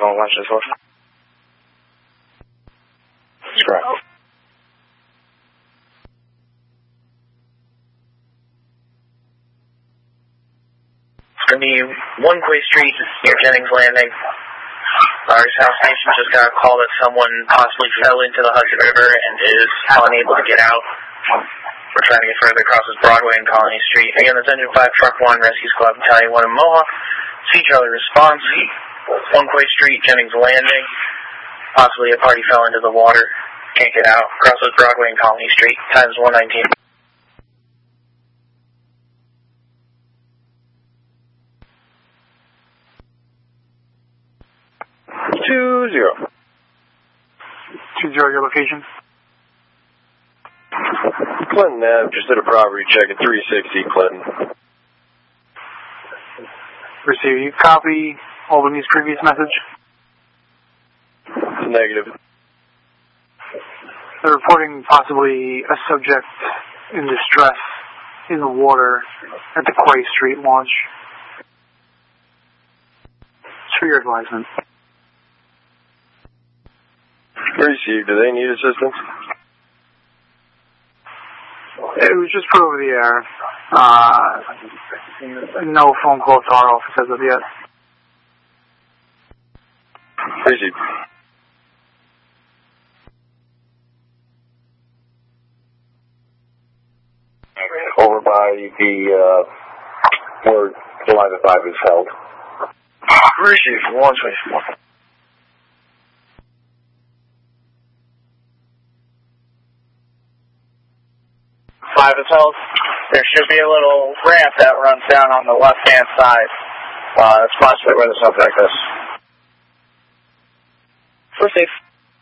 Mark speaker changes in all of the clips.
Speaker 1: on lunch as well. That's correct. It's going to be One Quay Street near Jennings Landing. Our South Station just got a call that someone possibly fell into the Hudson River and is unable to get out. We're trying to get further across this Broadway and Colony Street. Again, that's Engine 5, Truck 1, Rescue Squad, Battalion 1 in Mohawk. C Charlie response. One Quay Street, Jennings Landing. Possibly a party fell into the water. Can't get out. Crosses Broadway and Colony Street. Times 119. 20.
Speaker 2: 20, your location?
Speaker 1: Clinton Ave, just did a property check at 360 Clinton.
Speaker 2: Receive. You copy Albany's previous message?
Speaker 1: Negative.
Speaker 2: They're reporting possibly a subject in distress in the water at the Quay Street launch. It's for your advisement.
Speaker 1: Received. Do they need assistance?
Speaker 2: It was just put over the air. No phone call to our office as of yet.
Speaker 1: Received. Over by the, where July the 5 is held. Received. 124.
Speaker 3: 5 is held. There should be a little ramp that runs down on the left-hand side. That's possibly where the subject is. First safe.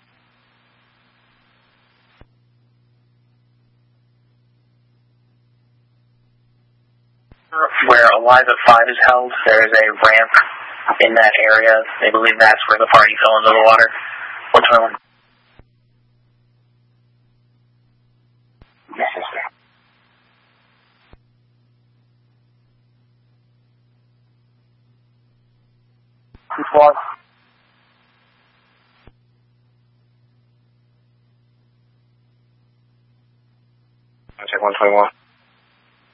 Speaker 1: Where Eliza 5 is held, there is a ramp in that area. They believe that's where the party fell into the water. 121. Yes, sister.
Speaker 3: Squad.
Speaker 1: I'll check 121.